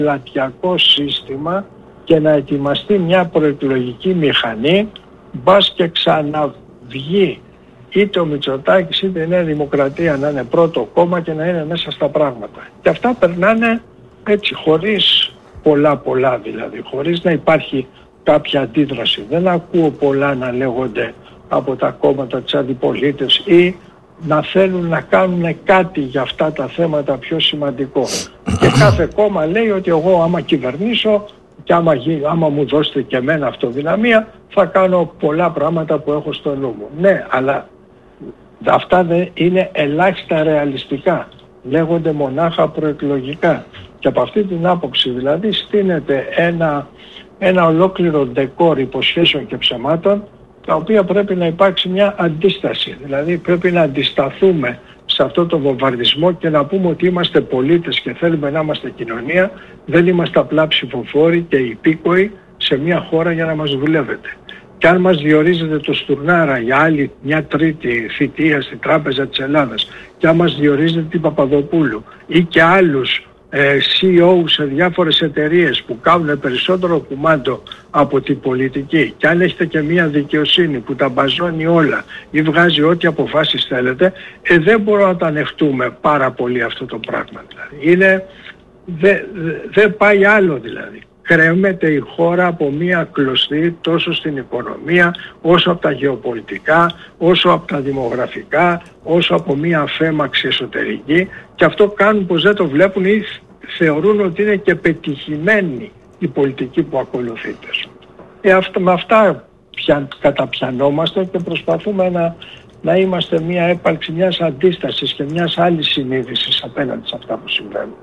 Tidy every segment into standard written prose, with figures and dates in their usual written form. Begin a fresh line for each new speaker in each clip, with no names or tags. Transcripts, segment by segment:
λατιακό σύστημα και να ετοιμαστεί μια προεκλογική μηχανή, μπας και ξαναβγεί είτε ο Μητσοτάκης είτε η Νέα Δημοκρατία να είναι πρώτο κόμμα και να είναι μέσα στα πράγματα. Και αυτά περνάνε έτσι, χωρίς πολλά δηλαδή, χωρίς να υπάρχει κάποια αντίδραση. Δεν ακούω πολλά να λέγονται από τα κόμματα της αντιπολίτευσης ή να θέλουν να κάνουν κάτι για αυτά τα θέματα πιο σημαντικό. Και κάθε κόμμα λέει ότι εγώ άμα κυβερνήσω και άμα μου δώσετε και εμένα αυτοδυναμία θα κάνω πολλά πράγματα που έχω στο νου μου. Ναι, αλλά αυτά δεν είναι ελάχιστα ρεαλιστικά. Λέγονται μονάχα προεκλογικά. Και από αυτή την άποψη δηλαδή στείνεται ένα ολόκληρο ντεκόρ υποσχέσεων και ψεμάτων, τα οποία πρέπει να υπάρξει μια αντίσταση. Δηλαδή πρέπει να αντισταθούμε σε αυτό το βομβαρδισμό και να πούμε ότι είμαστε πολίτες και θέλουμε να είμαστε κοινωνία, δεν είμαστε απλά ψηφοφόροι και υπήκοοι σε μια χώρα για να μας δουλεύετε. Και αν μας διορίζετε το Στουρνάρα για άλλη μια τρίτη θητεία στην Τράπεζα της Ελλάδας και αν μας διορίζετε την Παπαδοπούλου ή και άλλους CEO σε διάφορες εταιρείες που κάνουν περισσότερο κουμάντο από την πολιτική και αν έχετε και μια δικαιοσύνη που τα μπαζώνει όλα ή βγάζει ό,τι αποφάσεις θέλετε, δεν μπορούμε να τα ανεχτούμε πάρα πολύ αυτό το πράγμα. Δηλαδή. Δεν πάει άλλο δηλαδή. Κρέμεται η χώρα από μια κλωστή τόσο στην οικονομία όσο από τα γεωπολιτικά, όσο από τα δημογραφικά, όσο από μια αφέμαξη εσωτερική, και αυτό κάνουν πως δεν το βλέπουν ή θεωρούν ότι είναι και πετυχημένη η πολιτική που ακολουθείται. Με αυτά καταπιανόμαστε και προσπαθούμε να είμαστε μια έπαρξη μιας αντίστασης και μιας άλλης συνείδησης απέναντι σε αυτά που συμβαίνουν.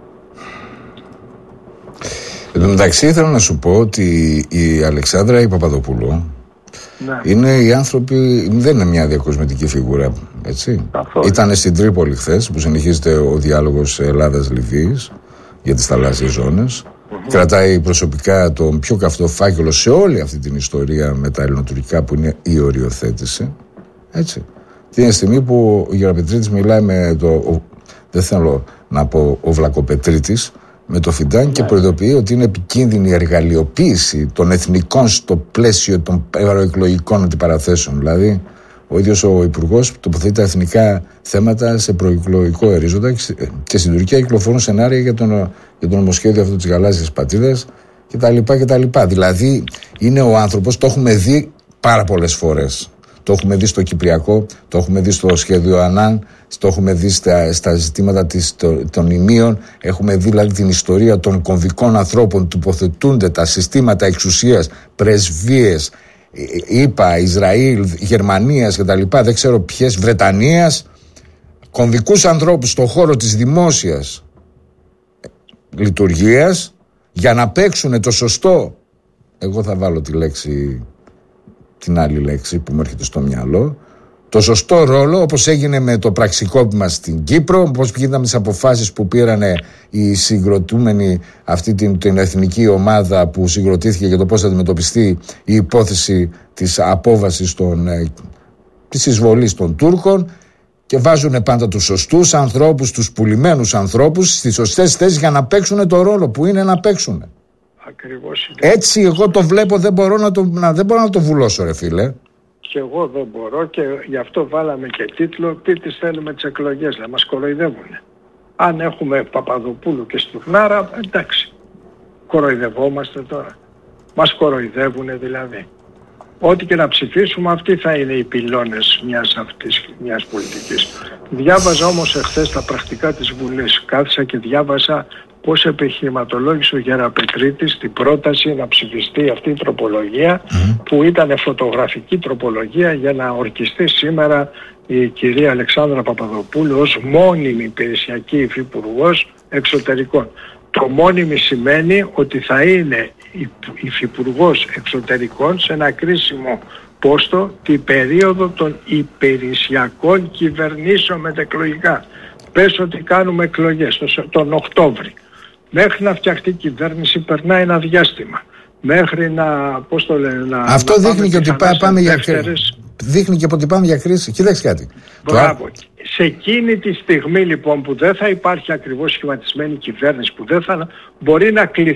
Εν τω μεταξύ θέλω να σου πω ότι η Αλεξάνδρα η Παπαδοπούλου είναι οι άνθρωποι, δεν είναι μια διακοσμητική φιγούρα, έτσι. Ήταν στην Τρίπολη χθες που συνεχίζεται ο διάλογος Ελλάδας-Λιβύης για τις θαλάσσιες ζώνες. Κρατάει προσωπικά τον πιο καυτό φάκελο σε όλη αυτή την ιστορία με τα ελληνοτουρκικά που είναι η οριοθέτηση, έτσι. Την στιγμή που ο Γεραπετρίτης μιλάει με δεν θέλω να πω ο Βλακοπετρίτης, με το Φιντάν και προειδοποιεί ότι είναι επικίνδυνη η εργαλειοποίηση των εθνικών στο πλαίσιο των προεκλογικών αντιπαραθέσεων. Δηλαδή, ο ίδιος ο Υπουργός τοποθετεί τα εθνικά θέματα σε προεκλογικό ορίζοντα και στην Τουρκία κυκλοφορούν σενάρια για το νομοσχέδιο αυτό της γαλάζιας πατρίδας κτλ. Δηλαδή, είναι ο άνθρωπος, το έχουμε δει πάρα πολλές φορές. Το έχουμε δει στο Κυπριακό, το έχουμε δει στο σχέδιο Ανάν, το έχουμε δει στα ζητήματα των ημείων, έχουμε δει δηλαδή την ιστορία των κομβικών ανθρώπων που τοποθετούνται τα συστήματα εξουσίας, πρεσβείες, ΗΠΑ, Ισραήλ, Γερμανίας κτλ. Δεν ξέρω ποιες, Βρετανίας, κομβικούς ανθρώπους στον χώρο της δημόσιας λειτουργίας για να παίξουν το σωστό, εγώ θα βάλω την άλλη λέξη που μου έρχεται στο μυαλό, το σωστό ρόλο, όπως έγινε με το πραξικόπημα στην Κύπρο, όπως γίνανε τις αποφάσεις που πήραν οι συγκροτούμενοι αυτή την εθνική ομάδα που συγκροτήθηκε για το πώς θα αντιμετωπιστεί η υπόθεση της απόβασης της εισβολής των Τούρκων, και βάζουν πάντα τους σωστούς ανθρώπους, τους πουλημένους ανθρώπους στις σωστές θέσεις για να παίξουν το ρόλο που είναι να παίξουν.
Ακριβώς.
Έτσι εγώ το βλέπω, δεν μπορώ να το βουλώσω, ρε φίλε.
Και εγώ δεν μπορώ, και γι' αυτό βάλαμε και τίτλο «Τι τις θέλουμε τις εκλογές», να μας κοροϊδεύουν. Αν έχουμε Παπαδοπούλου και Στουρνάρα, εντάξει, κοροϊδευόμαστε τώρα. Μας κοροϊδεύουν δηλαδή. Ό,τι και να ψηφίσουμε, αυτοί θα είναι οι πυλώνες μιας πολιτικής. Διάβαζα όμως εχθές τα πρακτικά της Βουλής. Κάθισα και διάβασα πώς επιχειρηματολόγησε ο Γεραπετρίτης την πρόταση να ψηφιστεί αυτή η τροπολογία, που ήταν φωτογραφική τροπολογία για να ορκιστεί σήμερα η κυρία Αλεξάνδρα Παπαδοπούλου ως μόνιμη υπηρεσιακή υφυπουργός εξωτερικών. Το μόνιμη σημαίνει ότι θα είναι υφυπουργός εξωτερικών σε ένα κρίσιμο πόστο την περίοδο των υπηρεσιακών κυβερνήσεων μετεκλογικά. Πες ότι κάνουμε εκλογές τον Οκτώβρη. Μέχρι να φτιαχτεί η κυβέρνηση περνάει ένα διάστημα. Μέχρι να, πώς το λένε,
αυτό δείχνει και ότι πάμε για κρίση. Δείχνει και ότι πάμε για κρίση. Κοίταξε κάτι.
Μπράβο. σε εκείνη τη στιγμή λοιπόν που δεν θα υπάρχει ακριβώς σχηματισμένη κυβέρνηση, που δεν θα μπορεί να κληθεί